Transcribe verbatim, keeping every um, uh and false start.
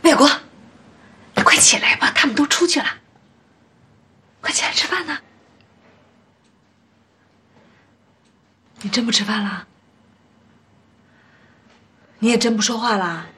美国，你快起来吧，他们都出去了。快起来吃饭呢！你真不吃饭了？你也真不说话了？